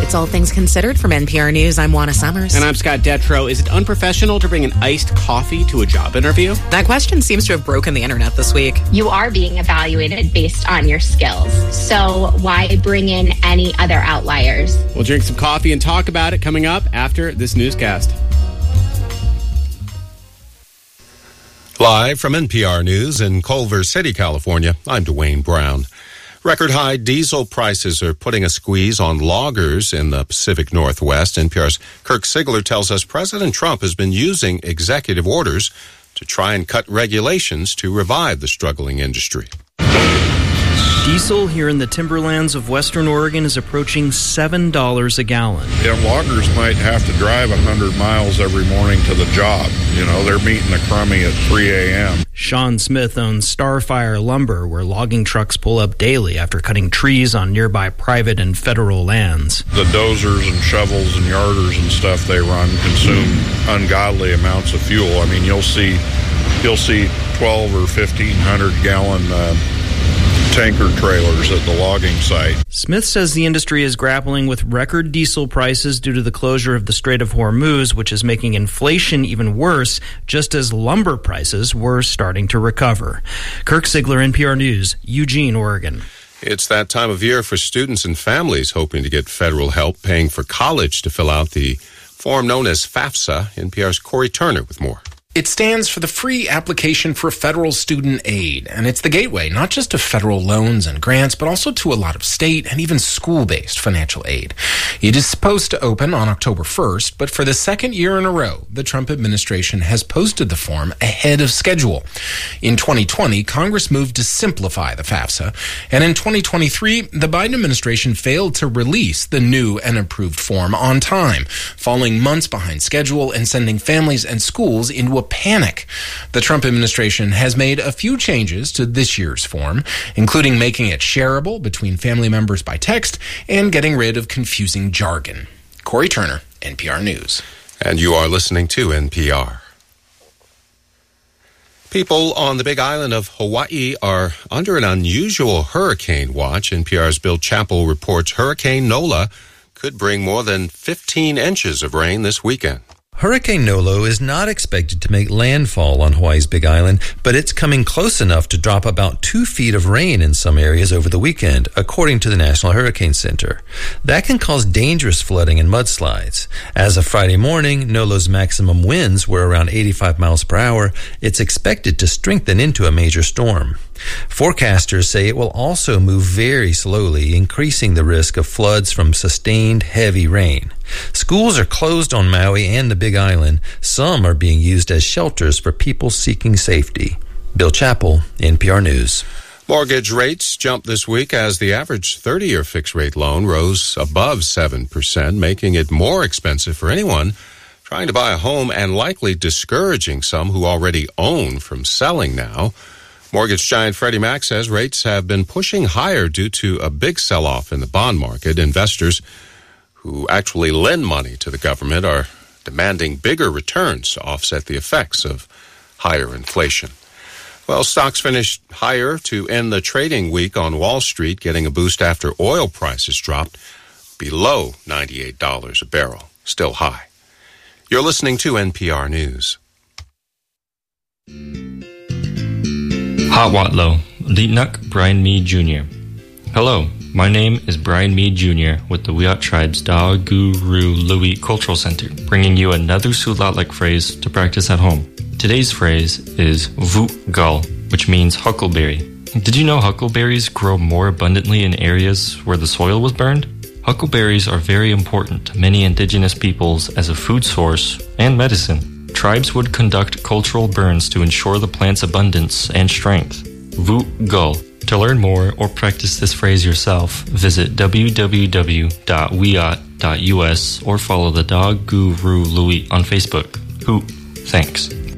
It's All Things Considered from NPR News. I'm Juana Summers. And I'm Scott Detrow. Is it unprofessional to bring an iced coffee to a job interview? That question seems to have broken the internet this week. You are being evaluated based on your skills. So why bring in any other outliers? We'll drink some coffee and talk about it coming up after this newscast. Live from NPR News in Culver City, California, I'm Dwayne Brown. Record high diesel prices are putting a squeeze on loggers in the Pacific Northwest. NPR's Kirk Sigler tells us President Trump has been using executive orders to try and cut regulations to revive the struggling industry. Diesel here in the timberlands of western Oregon is approaching $7 a gallon. Yeah, loggers might have to drive 100 miles every morning to the job. You know, they're meeting the crummy at 3 a.m. Sean Smith owns Starfire Lumber, where logging trucks pull up daily after cutting trees on nearby private and federal lands. The dozers and shovels and yarders and stuff they run consume ungodly amounts of fuel. I mean, you'll see 12 or 1,500 gallon tanker trailers at the logging site. Smith says the industry is grappling with record diesel prices due to the closure of the Strait of Hormuz, which is making inflation even worse, just as lumber prices were starting to recover. Kirk Sigler, NPR News, Eugene, Oregon. It's that time of year for students and families hoping to get federal help paying for college to fill out the form known as FAFSA. NPR's Corey Turner with more. It stands for the Free Application for Federal Student Aid, and it's the gateway not just to federal loans and grants, but also to a lot of state and even school-based financial aid. It is supposed to open on October 1st, but for the second year in a row, the Trump administration has posted the form ahead of schedule. In 2020, Congress moved to simplify the FAFSA, and in 2023, the Biden administration failed to release the new and improved form on time, falling months behind schedule and sending families and schools into a panic. The Trump administration has made a few changes to this year's form, including making it shareable between family members by text and getting rid of confusing jargon. Corey Turner, NPR News. And you are listening to NPR. People on the Big Island of Hawaii are under an unusual hurricane watch. NPR's Bill Chappell reports Hurricane Nola could bring more than 15 inches of rain this weekend. Hurricane Nolo is not expected to make landfall on Hawaii's Big Island, but it's coming close enough to drop about 2 feet of rain in some areas over the weekend, according to the National Hurricane Center. That can cause dangerous flooding and mudslides. As of Friday morning, Nolo's maximum winds were around 85 miles per hour. It's expected to strengthen into a major storm. Forecasters say it will also move very slowly, increasing the risk of floods from sustained heavy rain. Schools are closed on Maui and the Big Island. Some are being used as shelters for people seeking safety. Bill Chappell, NPR News. Mortgage rates jumped this week as the average 30-year fixed-rate loan rose above 7%, making it more expensive for anyone trying to buy a home and likely discouraging some who already own from selling now. Mortgage giant Freddie Mac says rates have been pushing higher due to a big sell-off in the bond market. Investors who actually lend money to the government are demanding bigger returns to offset the effects of higher inflation. Well, stocks finished higher to end the trading week on Wall Street, getting a boost after oil prices dropped below $98 a barrel, still high. You're listening to NPR News. Hawatlo, Litnuk Brian Mead Jr. Hello, my name is Brian Mead Jr. with the Wiyot Tribe's Da Guru Louie Cultural Center, bringing you another Sulalek phrase to practice at home. Today's phrase is Vutgal, which means huckleberry. Did you know huckleberries grow more abundantly in areas where the soil was burned? Huckleberries are very important to many indigenous peoples as a food source and medicine. Tribes would conduct cultural burns to ensure the plant's abundance and strength. Vutgal. To learn more or practice this phrase yourself, visit www.wiyot.us or follow the Da Guru Louie on Facebook. Thanks.